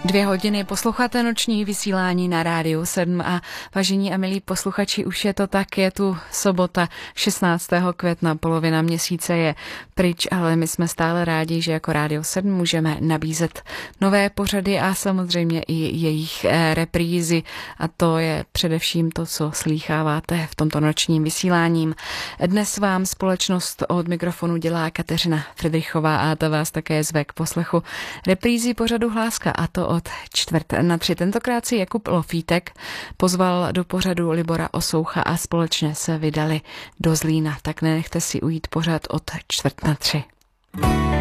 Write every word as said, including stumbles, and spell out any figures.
Dvě hodiny posloucháte noční vysílání na Rádiu sedm a vážení a milí posluchači, už je to tak, je tu sobota šestnáctého května, polovina měsíce je pryč, ale my jsme stále rádi, že jako Rádio sedm můžeme nabízet nové pořady a samozřejmě i jejich reprízy a to je především to, co slýcháváte v tomto nočním vysíláním. Dnes vám společnost od mikrofonu dělá Kateřina Fridrichová a ta vás také zve k poslechu reprízy pořadu Hláska, a to od čtvrt na tři. Tentokrát si Jakub Lofítek pozval do pořadu Libora Osoucha a společně se vydali do Zlína. Tak nenechte si ujít pořad od čtvrt na tři.